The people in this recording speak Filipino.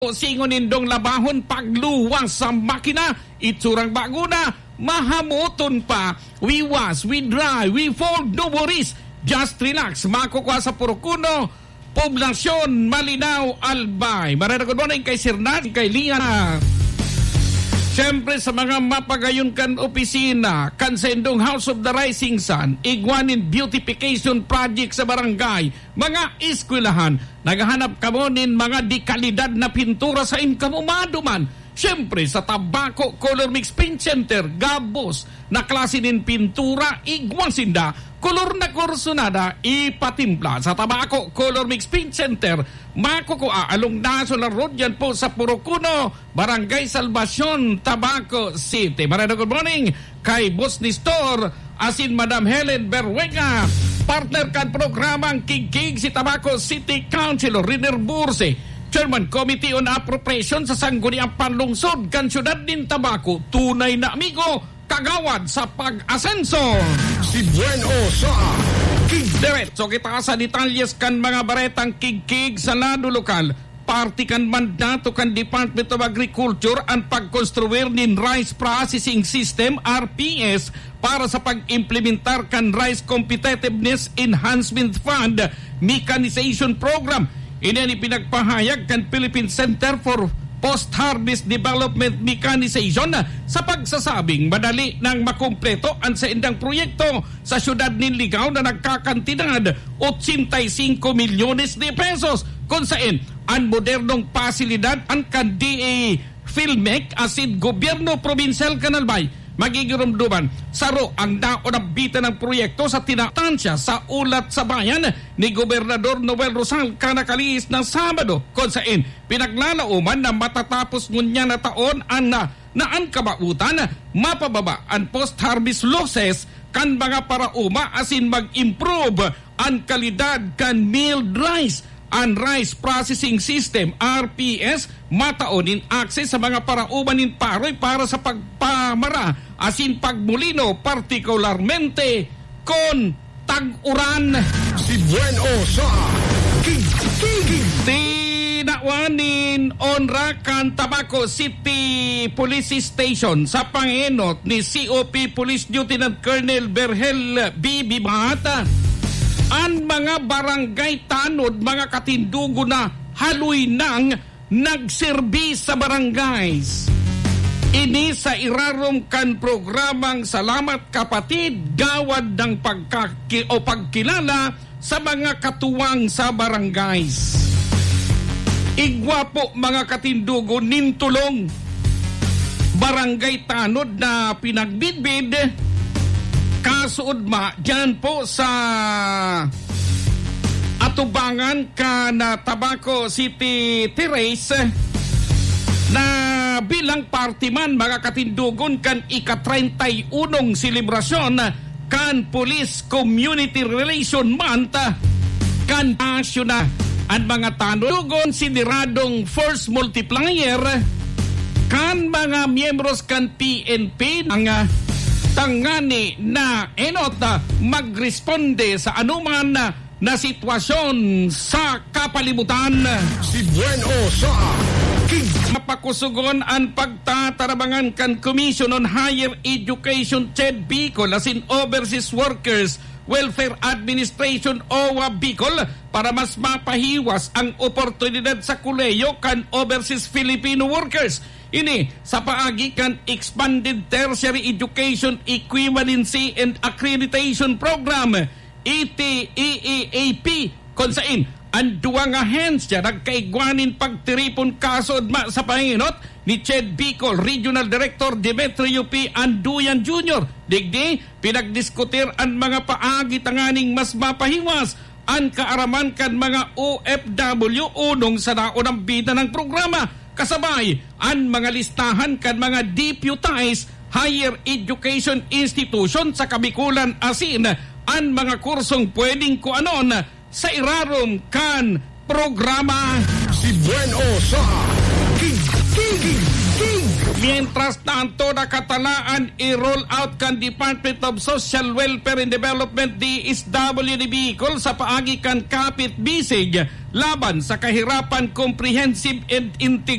Singon nindong labahon pagluwas sa makina, itsurang bago na, mahamuton pa. We wash, we dry, we fold, no worries. Just relax, makukuha sa Purukuno, Poblasyon, Malinaw, Albay. Maraming good morning kay Sir Nat, kay Liana. Siyempre sa mga mapagayon kan opisina, kansendong House of the Rising Sun, igwanin beautification project sa barangay, mga eskwelahan, naghahanap kamo nin mga dikalidad na pintura sa inkamumaduman. Siyempre sa Tabako Color Mix Paint Center, gabos na klase nin pintura, igwasinda, kolor na kursunada, ipatimpla. Sa Tabako Color Mix Paint Center, makukuha along National Road yan po sa Purukuno, Barangay Salvacion, Tabaco City. Maraming good morning kay Boss Nestor, asin Madam Helen Berwega, partner kan programang Kigig si Tabaco City Councilor Riner Burse, Chairman Committee on Appropriation sa Sangguniang Panlungsod kan Syudad din Tabaco, tunay na amigo, kagawad sa pag-asenso. Si Bueno sa Kigderet. So kita sa detalyes kan mga baretang kigkig sa lado lokal. Party kan mandato kan Department of Agriculture ang pagkonstruir nin Rice Processing System, RPS, para sa pag-implementar kan Rice Competitiveness Enhancement Fund Mechanization Program. Ini ang pinagpahayag kan Philippine Center for Post-Harvest Development Mechanization sa pagsasabing madali nang makumpleto ang sa indang proyekto sa siyudad ni Ligao na nagkakantidad 85 milyones de pesos kung saan ang modernong pasilidad ang kan DA Philmec asid gobyerno provincial Kanalbay magigirumduman saro ang naunabita ng proyekto sa tinatansya sa ulat sa bayan ni Gobernador Noel Rosal kanakalis ng Sabado kung saan pinaglalauman na matatapos ngunya na taon ang naan kabautan mapababa ang post-harvest losses kan mga parauma asin mag-improve ang kalidad kan milled rice. Ang Rice Processing System, RPS, mataunin access sa mga paraumanin paroy para sa pagpamara asin pagmulino, partikularmente kon tag-uran. Si Bueno sa Kigig. Tinawanin onrakan Tabaco City Police Station sa pangenot ni COP Police Lieutenant Colonel Berhel B. Bibata. Ang mga barangay tanod, mga katindugo na haloy nang nagserbis sa barangays. Ini sa irarom kan programang Salamat Kapatid, gawad ng pagkilala sa mga katuwang sa barangays. Igwa po mga katindugo nintulong barangay tanod na pinagbidbid kasuod dyan po sa atubangan ka na Tabaco City Terrace na bilang party man mga katindugon kan ika-31 selebrasyon kan Police Community Relation Month kan nasyona ang mga tandugon siniradong force multiplier kan mga miyembros kan PNP ang tangani na enota magresponde sa anuman na sitwasyon sa kapalibutan. Si Bueno sa Mapakusugon ang pagtatarabangan kan Commission on Higher Education CHED Bicol asin Overseas Workers Welfare Administration OWA Bicol para mas mapahiwas ang oportunidad sa kuleyo kan overseas Filipino workers. Ini sa paagi kan Expanded Tertiary Education Equivalency and Accreditation Program ETEAP kung saan ang duwang ahensya nagkaigwanin pagtiripon kasod sa panginot ni CHED Bicol Regional Director Demetrio P. Anduyan Jr. Digdi, pinagdiskutir ang mga paagi tanganing mas mapahiwas ang kaaraman kan mga OFW unong sa naunang bida ng programa. Kasabay, ang mga listahan kan mga deputized higher education institution sa Kabikulan asin ang mga kursong pwedeng kuanon sa irarom kan programa. Si Bueno sa Kigig. Mientras tanto, nakatalaan i-roll out kan Department of Social Welfare and Development DSWD Bicol sa paagi kan Kapit Bisig laban sa kahirapan comprehensive and integrated